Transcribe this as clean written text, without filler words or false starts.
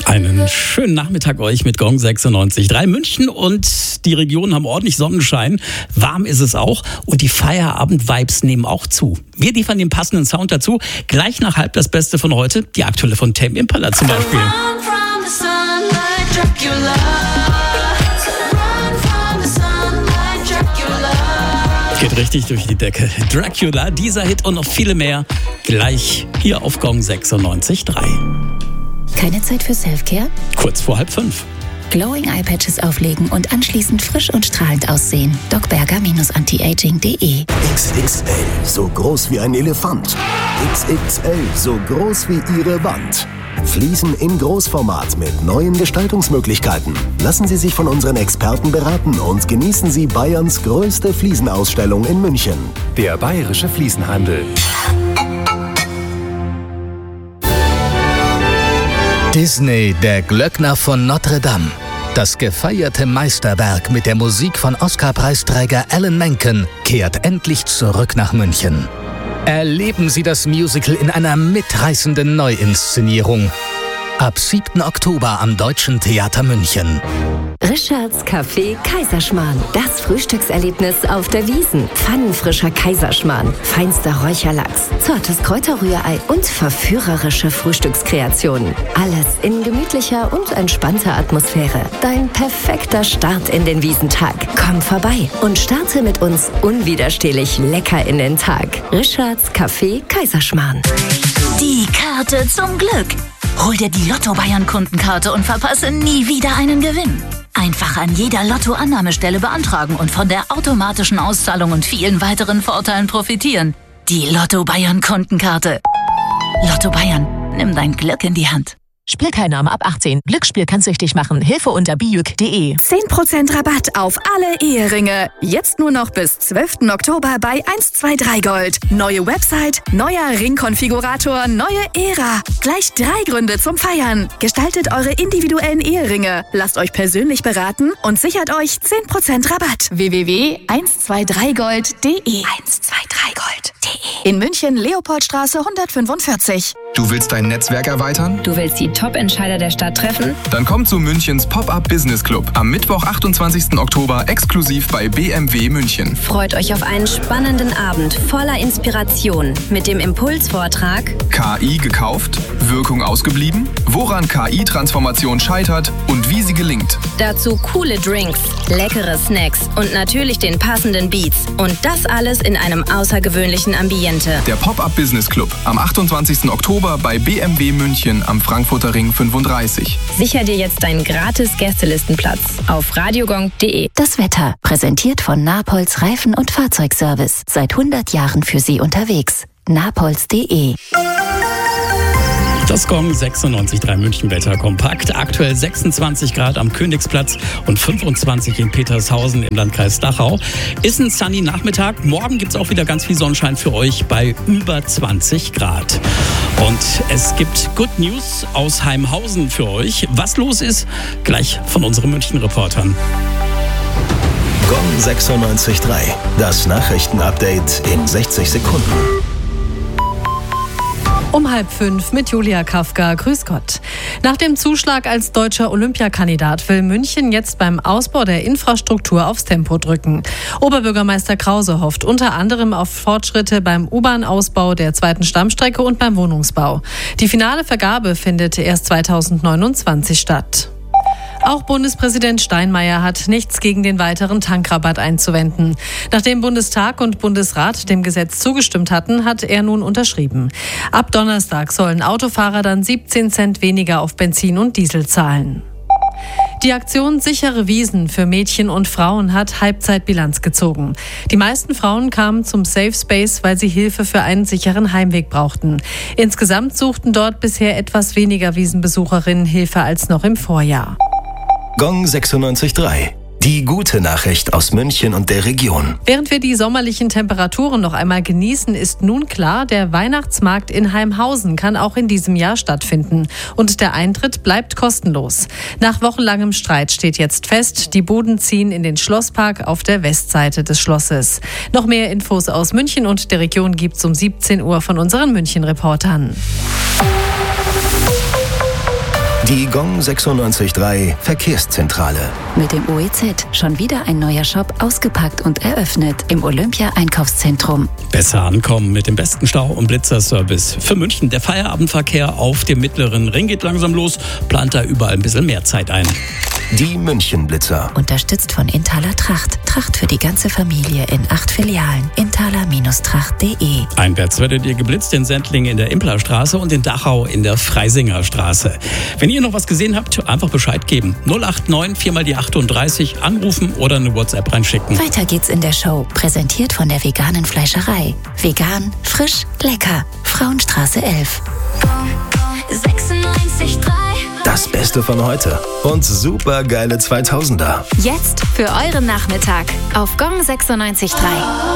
Einen schönen Nachmittag euch mit Gong 96.3. München und die Region haben ordentlich Sonnenschein. Warm ist es auch und die Feierabend-Vibes nehmen auch zu. Wir liefern den passenden Sound dazu. Gleich nach halb das Beste von heute, die aktuelle von Tame Impala zum Beispiel. Geht richtig durch die Decke. Dracula, dieser Hit und noch viele mehr. Gleich hier auf Gong 96.3. Keine Zeit für Selfcare? Kurz vor 4:30. Glowing Eye Patches auflegen und anschließend frisch und strahlend aussehen. docberger-antiaging.de. XXL, so groß wie ein Elefant. XXL, so groß wie Ihre Wand. Fliesen in Großformat mit neuen Gestaltungsmöglichkeiten. Lassen Sie sich von unseren Experten beraten und genießen Sie Bayerns größte Fliesenausstellung in München. Der Bayerische Fliesenhandel. Disney, der Glöckner von Notre Dame. Das gefeierte Meisterwerk mit der Musik von Oscar-Preisträger Alan Menken kehrt endlich zurück nach München. Erleben Sie das Musical in einer mitreißenden Neuinszenierung. Ab 7. Oktober am Deutschen Theater München. Richards Café Kaiserschmarrn. Das Frühstückserlebnis auf der Wiesn. Pfannenfrischer Kaiserschmarrn, feinster Räucherlachs, zartes Kräuterrührei und verführerische Frühstückskreationen. Alles in gemütlicher und entspannter Atmosphäre. Dein perfekter Start in den Wiesentag. Komm vorbei und starte mit uns unwiderstehlich lecker in den Tag. Richards Café Kaiserschmarrn. Die Karte zum Glück. Hol dir die Lotto-Bayern-Kundenkarte und verpasse nie wieder einen Gewinn. Einfach an jeder Lotto-Annahmestelle beantragen und von der automatischen Auszahlung und vielen weiteren Vorteilen profitieren. Die Lotto-Bayern-Kundenkarte. Lotto Bayern, nimm dein Glück in die Hand. Spielteilnahme ab 18. Glücksspiel kann süchtig machen. Hilfe unter bijuk.de. 10% Rabatt auf alle Eheringe. Jetzt nur noch bis 12. Oktober bei 123 Gold. Neue Website, neuer Ringkonfigurator, neue Ära. Gleich 3 Gründe zum Feiern. Gestaltet eure individuellen Eheringe. Lasst euch persönlich beraten und sichert euch 10% Rabatt. www.123gold.de 123gold.de In München, Leopoldstraße 145. Du willst dein Netzwerk erweitern? Du willst die Top-Entscheider der Stadt treffen? Dann komm zu Münchens Pop-Up Business Club am Mittwoch, 28. Oktober, exklusiv bei BMW München. Freut euch auf einen spannenden Abend voller Inspiration mit dem Impulsvortrag KI gekauft? Wirkung ausgeblieben? Woran KI-Transformation scheitert und wie sie gelingt? Dazu coole Drinks, leckere Snacks und natürlich den passenden Beats. Und das alles in einem außergewöhnlichen Ambiente. Der Pop-Up Business Club am 28. Oktober bei BMW München am Frankfurter Ring 35. Sicher dir jetzt deinen gratis Gästelistenplatz auf radiogong.de. Das Wetter, präsentiert von Napolz Reifen- und Fahrzeugservice. Seit 100 Jahren für Sie unterwegs. napolz.de. Das Gong 96.3 München Wetter kompakt. Aktuell 26 Grad am Königsplatz und 25 in Petershausen im Landkreis Dachau. Ist ein sunny Nachmittag. Morgen gibt es auch wieder ganz viel Sonnenschein für euch bei über 20 Grad. Und es gibt Good News aus Heimhausen für euch. Was los ist, gleich von unseren München-Reportern. Gong 96.3. Das Nachrichtenupdate in 60 Sekunden. Um 4:30 mit Julia Kafka. Grüß Gott. Nach dem Zuschlag als deutscher Olympiakandidat will München jetzt beim Ausbau der Infrastruktur aufs Tempo drücken. Oberbürgermeister Krause hofft unter anderem auf Fortschritte beim U-Bahn-Ausbau der 2. Stammstrecke und beim Wohnungsbau. Die finale Vergabe findet erst 2029 statt. Auch Bundespräsident Steinmeier hat nichts gegen den weiteren Tankrabatt einzuwenden. Nachdem Bundestag und Bundesrat dem Gesetz zugestimmt hatten, hat er nun unterschrieben. Ab Donnerstag sollen Autofahrer dann 17 Cent weniger auf Benzin und Diesel zahlen. Die Aktion Sichere Wiesn für Mädchen und Frauen hat Halbzeitbilanz gezogen. Die meisten Frauen kamen zum Safe Space, weil sie Hilfe für einen sicheren Heimweg brauchten. Insgesamt suchten dort bisher etwas weniger Wiesenbesucherinnen Hilfe als noch im Vorjahr. Gong 96.3. Die gute Nachricht aus München und der Region. Während wir die sommerlichen Temperaturen noch einmal genießen, ist nun klar, der Weihnachtsmarkt in Heimhausen kann auch in diesem Jahr stattfinden. Und der Eintritt bleibt kostenlos. Nach wochenlangem Streit steht jetzt fest, die Buden ziehen in den Schlosspark auf der Westseite des Schlosses. Noch mehr Infos aus München und der Region gibt's um 17 Uhr von unseren München-Reportern. Die Gong 96.3 Verkehrszentrale. Mit dem OEZ schon wieder ein neuer Shop ausgepackt und eröffnet im Olympia-Einkaufszentrum. Besser ankommen mit dem besten Stau- und Blitzerservice. Für München der Feierabendverkehr auf dem mittleren Ring geht langsam los, plant da überall ein bisschen mehr Zeit ein. Die München-Blitzer. Unterstützt von Inthaler Tracht. Tracht für die ganze Familie in 8 Filialen. Inthaler-tracht.de. Einwärts werdet ihr geblitzt in Sendling in der Implerstraße und in Dachau in der Freisingerstraße. Wenn ihr noch was gesehen habt, einfach Bescheid geben. 089 4 mal die 38 anrufen oder eine WhatsApp reinschicken. Weiter geht's in der Show. Präsentiert von der veganen Fleischerei. Vegan, frisch, lecker. Frauenstraße 11. 96.3. Das Beste von heute und super geile 2000er. Jetzt für euren Nachmittag auf Gong 96.3.